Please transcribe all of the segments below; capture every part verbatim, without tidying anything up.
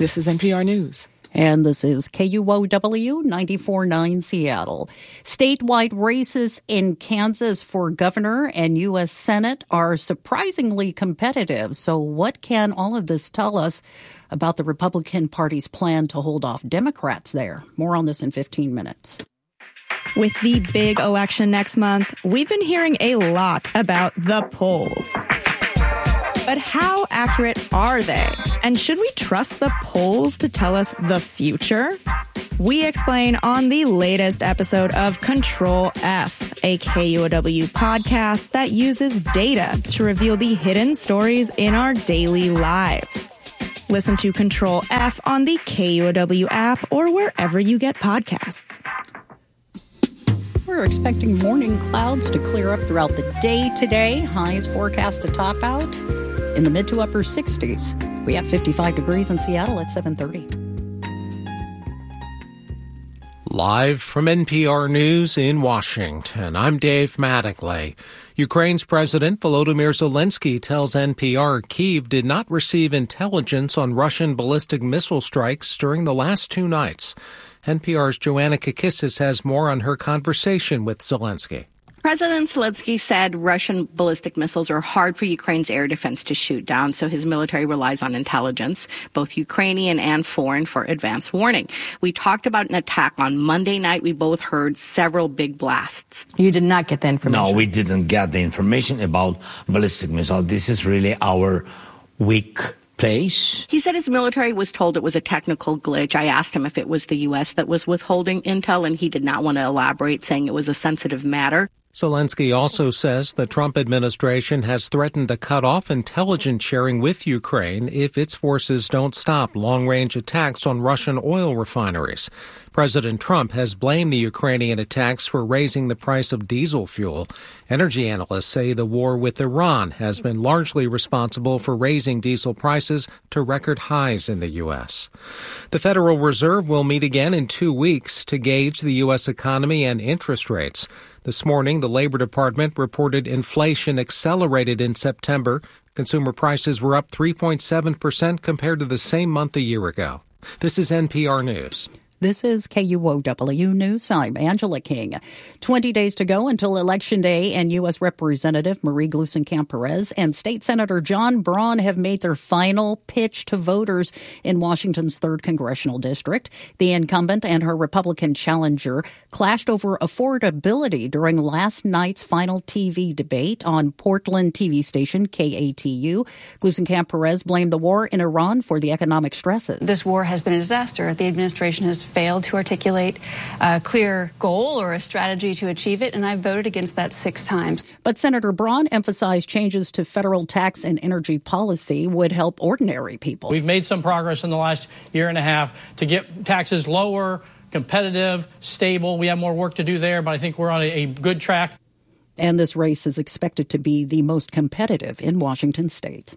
This is N P R News. And this is K U O W ninety-four point nine Seattle. Statewide races in Kansas for governor and U S Senate are surprisingly competitive. So what can all of this tell us about the Republican Party's plan to hold off Democrats there? More on this in fifteen minutes. With the big election next month, we've been hearing a lot about the polls. But how accurate are they? And should we trust the polls to tell us the future? We explain on the latest episode of Control F, a K U O W podcast that uses data to reveal the hidden stories in our daily lives. Listen to Control F on the K U O W app or wherever you get podcasts. We're expecting morning clouds to clear up throughout the day today. Highs forecast to top out in the mid to upper sixties. We have fifty-five degrees in Seattle at seven thirty. Live from N P R News in Washington, I'm Dave Mattingly. Ukraine's President Volodymyr Zelensky tells N P R Kyiv did not receive intelligence on Russian ballistic missile strikes during the last two nights. N P R's Joanna Kakissis has more on her conversation with Zelensky. President Zelensky said Russian ballistic missiles are hard for Ukraine's air defense to shoot down, so his military relies on intelligence, both Ukrainian and foreign, for advance warning. We talked about an attack on Monday night. We both heard several big blasts. You did not get the information? No, we didn't get the information about ballistic missiles. This is really our weak place. He said his military was told it was a technical glitch. I asked him if it was the U S that was withholding intel, and he did not want to elaborate, saying it was a sensitive matter. Zelensky also says the Trump administration has threatened to cut off intelligence sharing with Ukraine if its forces don't stop long-range attacks on Russian oil refineries. President Trump has blamed the Ukrainian attacks for raising the price of diesel fuel. Energy analysts say the war with Iran has been largely responsible for raising diesel prices to record highs in the U S. The Federal Reserve will meet again in two weeks to gauge the U S economy and interest rates. This morning, the Labor Department reported inflation accelerated in September. Consumer prices were up three point seven percent compared to the same month a year ago. This is N P R News. This is K U O W News. I'm Angela King. Twenty days to go until Election Day, and U S. Representative Marie Gluesenkamp-Perez and State Senator John Braun have made their final pitch to voters in Washington's third Congressional District. The incumbent and her Republican challenger clashed over affordability during last night's final T V debate on Portland T V station K A T U. Gluesenkamp-Perez blamed the war in Iran for the economic stresses. This war has been a disaster. The administration has failed to articulate a clear goal or a strategy to achieve it, and I voted against that six times. But Senator Braun emphasized changes to federal tax and energy policy would help ordinary people. We've made some progress in the last year and a half to get taxes lower, competitive, stable. We have more work to do there, but I think we're on a, a good track. And this race is expected to be the most competitive in Washington state.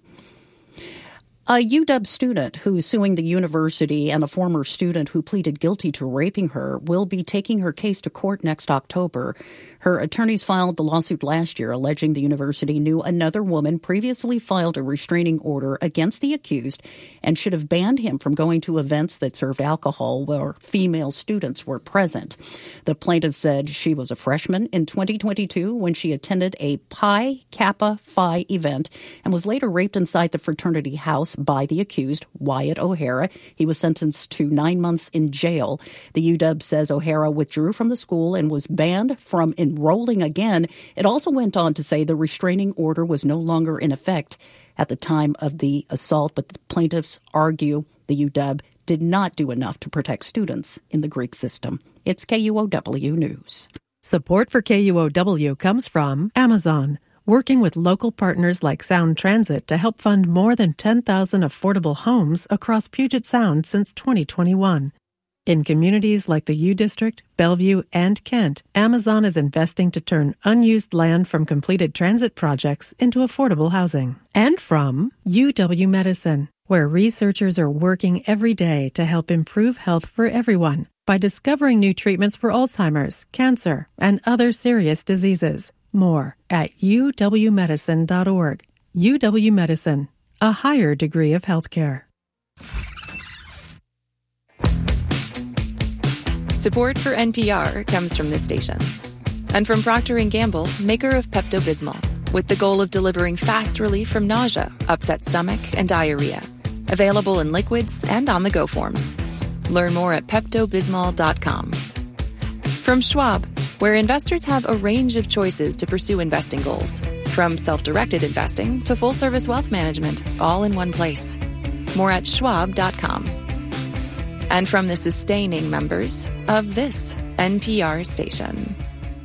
A U W student who's suing the university and a former student who pleaded guilty to raping her will be taking her case to court next October. Her attorneys filed the lawsuit last year, alleging the university knew another woman previously filed a restraining order against the accused and should have banned him from going to events that served alcohol where female students were present. The plaintiff said she was a freshman in twenty twenty-two when she attended a Pi Kappa Phi event and was later raped inside the fraternity house by the accused, Wyatt O'Hara. He was sentenced to nine months in jail. The U W says O'Hara withdrew from the school and was banned from enrolling again. It also went on to say the restraining order was no longer in effect at the time of the assault, but the plaintiffs argue the U W did not do enough to protect students in the Greek system. It's K U O W News. Support for K U O W comes from Amazon, working with local partners like Sound Transit to help fund more than ten thousand affordable homes across Puget Sound since twenty twenty-one. In communities like the U District, Bellevue, and Kent, Amazon is investing to turn unused land from completed transit projects into affordable housing. And from U W Medicine, where researchers are working every day to help improve health for everyone by discovering new treatments for Alzheimer's, cancer, and other serious diseases. More at u w medicine dot org. U W Medicine, a higher degree of healthcare. Support for N P R comes from this station. And from Procter and Gamble, maker of Pepto-Bismol, with the goal of delivering fast relief from nausea, upset stomach, and diarrhea. Available in liquids and on-the-go forms. Learn more at Pepto Bismol dot com. From Schwab, where investors have a range of choices to pursue investing goals. From self-directed investing to full-service wealth management, all in one place. More at schwab dot com. And from the sustaining members of this N P R station.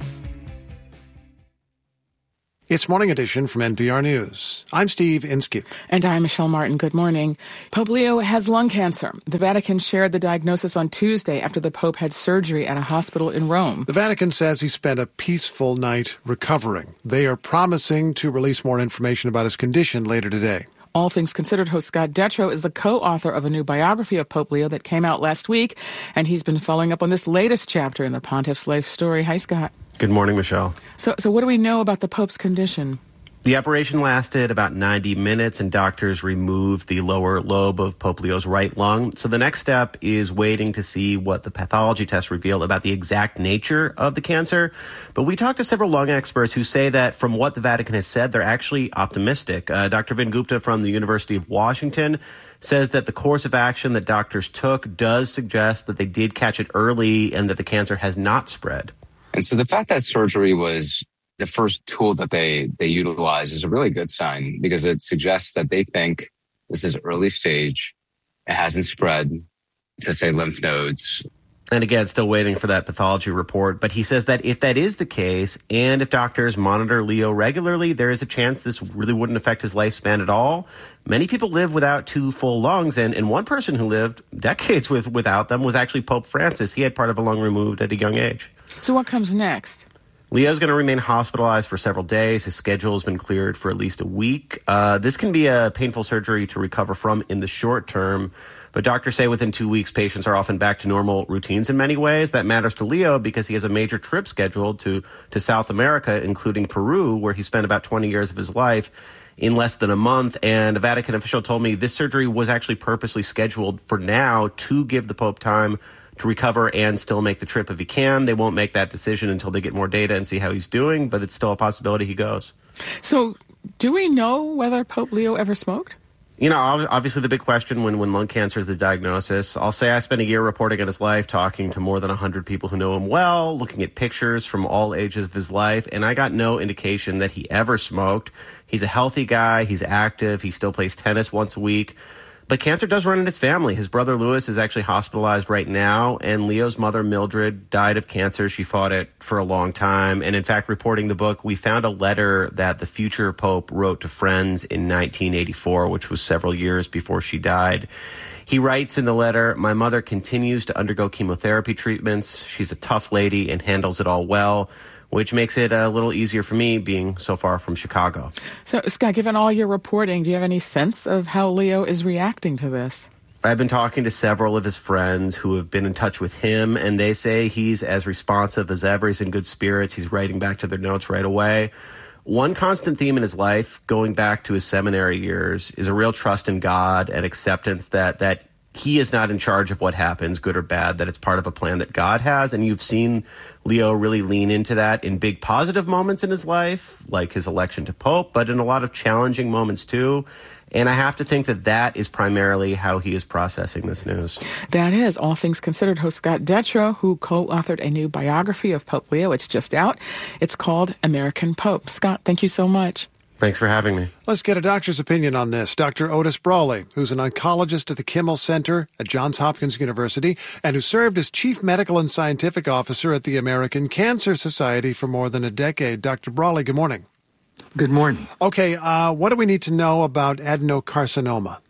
It's Morning Edition from N P R News. I'm Steve Inskeep. And I'm Michelle Martin. Good morning. Pope Leo has lung cancer. The Vatican shared the diagnosis on Tuesday after the Pope had surgery at a hospital in Rome. The Vatican says he spent a peaceful night recovering. They are promising to release more information about his condition later today. All Things Considered host Scott Detrow is the co-author of a new biography of Pope Leo that came out last week, and he's been following up on this latest chapter in the Pontiff's life story. Hi, Scott. Good morning, Michelle. So, so what do we know about the Pope's condition? The operation lasted about ninety minutes, and doctors removed the lower lobe of Pope Leo's right lung. So the next step is waiting to see what the pathology tests reveal about the exact nature of the cancer. But we talked to several lung experts who say that from what the Vatican has said, they're actually optimistic. Uh, Doctor Vin Gupta from the University of Washington says that the course of action that doctors took does suggest that they did catch it early and that the cancer has not spread. And so the fact that surgery was the first tool that they, they utilize is a really good sign because it suggests that they think this is early stage. It hasn't spread to, say, lymph nodes. And again, still waiting for that pathology report. But he says that if that is the case, and if doctors monitor Leo regularly, there is a chance this really wouldn't affect his lifespan at all. Many people live without two full lungs, and, and one person who lived decades with without them was actually Pope Francis. He had part of a lung removed at a young age. So what comes next? Leo's going to remain hospitalized for several days. His schedule has been cleared for at least a week. Uh, this can be a painful surgery to recover from in the short term, but doctors say within two weeks, patients are often back to normal routines in many ways. That matters to Leo because he has a major trip scheduled to, to South America, including Peru, where he spent about twenty years of his life in less than a month. And a Vatican official told me this surgery was actually purposely scheduled for now to give the Pope time to recover and still make the trip if he can. They won't make that decision until they get more data and see how he's doing, but it's still a possibility he goes. So do we know whether Pope Leo ever smoked? You know, obviously the big question when, when lung cancer is the diagnosis, I'll say I spent a year reporting on his life, talking to more than one hundred people who know him well, looking at pictures from all ages of his life, and I got no indication that he ever smoked. He's a healthy guy. He's active. He still plays tennis once a week. But cancer does run in its family. His brother Louis is actually hospitalized right now, and Leo's mother Mildred died of cancer. She fought it for a long time. And in fact, reporting the book, we found a letter that the future Pope wrote to friends in nineteen eighty-four, which was several years before she died. He writes in the letter, "My mother continues to undergo chemotherapy treatments. She's a tough lady and handles it all well," which makes it a little easier for me being so far from Chicago. So, Scott, given all your reporting, do you have any sense of how Leo is reacting to this? I've been talking to several of his friends who have been in touch with him, and they say he's as responsive as ever. He's in good spirits. He's writing back to their notes right away. One constant theme in his life, going back to his seminary years, is a real trust in God and acceptance that that he is not in charge of what happens, good or bad, that it's part of a plan that God has. And you've seen Leo really lean into that in big positive moments in his life, like his election to Pope, but in a lot of challenging moments too. And I have to think that that is primarily how he is processing this news. That is All Things Considered host Scott Detrow, who co-authored a new biography of Pope Leo. It's just out. It's called American Pope. Scott, thank you so much. Thanks for having me. Let's get a doctor's opinion on this. Doctor Otis Brawley, who's an oncologist at the Kimmel Center at Johns Hopkins University and who served as chief medical and scientific officer at the American Cancer Society for more than a decade. Doctor Brawley, good morning. Good morning. Okay, uh, what do we need to know about adenocarcinoma?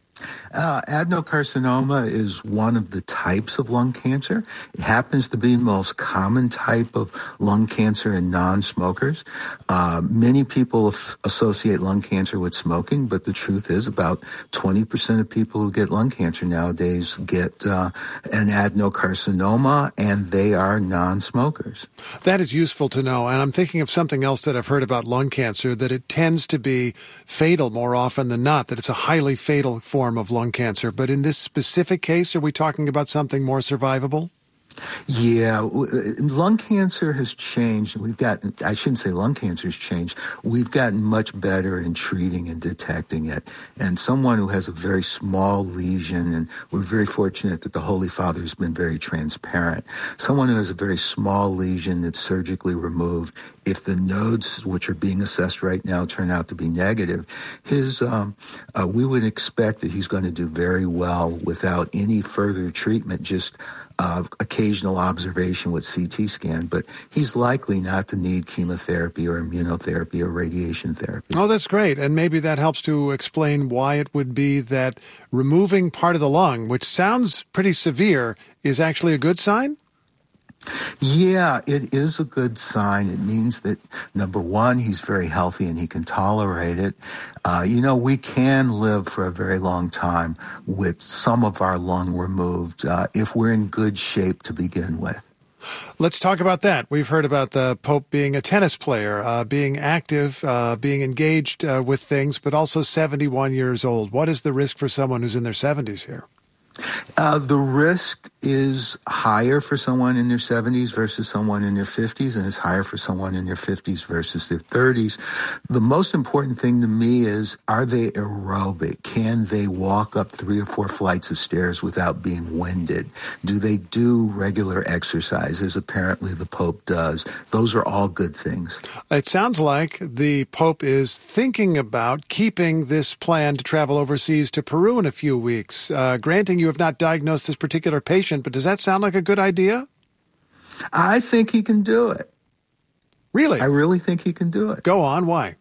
Uh, adenocarcinoma is one of the types of lung cancer. It happens to be the most common type of lung cancer in non-smokers. Uh, many people f- associate lung cancer with smoking, but the truth is about twenty percent of people who get lung cancer nowadays get uh, an adenocarcinoma, and they are non-smokers. That is useful to know, and I'm thinking of something else that I've heard about lung cancer, that it tends to be fatal more often than not, that it's a highly fatal form of lung cancer. But in this specific case, are we talking about something more survivable? Yeah, lung cancer has changed. We've gotten, I shouldn't say lung cancer has changed. We've gotten much better in treating and detecting it. And someone who has a very small lesion, and we're very fortunate that the Holy Father has been very transparent. Someone who has a very small lesion that's surgically removed, if the nodes which are being assessed right now turn out to be negative, his um, uh, we would expect that he's going to do very well without any further treatment, just uh, occasional observation with C T scan. But he's likely not to need chemotherapy or immunotherapy or radiation therapy. Oh, that's great. And maybe that helps to explain why it would be that removing part of the lung, which sounds pretty severe, is actually a good sign? Yeah, it is a good sign. It means that, number one, he's very healthy and he can tolerate it. Uh, you know, we can live for a very long time with some of our lung removed uh, if we're in good shape to begin with. Let's talk about that. We've heard about the Pope being a tennis player, uh, being active, uh, being engaged uh, with things, but also seventy-one years old. What is the risk for someone who's in their seventies here? Uh, the risk is higher for someone in their seventies versus someone in their fifties, and it's higher for someone in their fifties versus their thirties. The most important thing to me is, are they aerobic? Can they walk up three or four flights of stairs without being winded? Do they do regular exercise, as apparently the Pope does? Those are all good things. It sounds like the Pope is thinking about keeping this plan to travel overseas to Peru in a few weeks. Uh, granting you have not diagnosed this particular patient, but does that sound like a good idea? I think he can do it. Really? I really think he can do it. Go on. Why?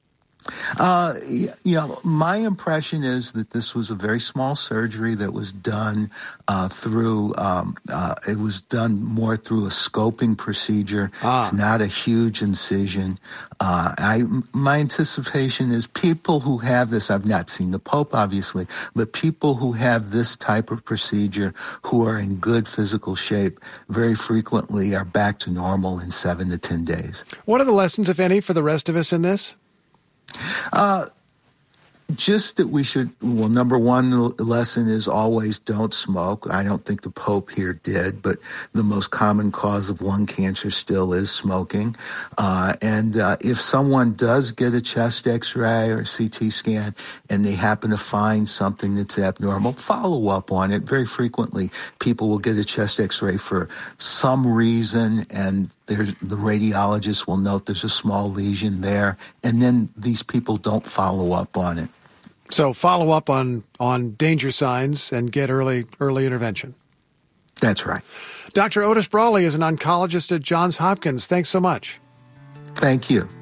Uh, you know, my impression is that this was a very small surgery that was done uh, through, um, uh, it was done more through a scoping procedure. Ah. It's not a huge incision. Uh, I, my anticipation is people who have this, I've not seen the Pope obviously, but people who have this type of procedure who are in good physical shape very frequently are back to normal in seven to ten days. What are the lessons, if any, for the rest of us in this? Uh, just that we should, well, number one lesson is always don't smoke. I don't think the Pope here did, but the most common cause of lung cancer still is smoking. Uh, and uh, if someone does get a chest x-ray or C T scan and they happen to find something that's abnormal, follow up on it. Very frequently, people will get a chest x-ray for some reason, and There's, the radiologist will note there's a small lesion there, and then these people don't follow up on it. So follow up on, on danger signs and get early early intervention. That's right. Doctor Otis Brawley is an oncologist at Johns Hopkins. Thanks so much. Thank you.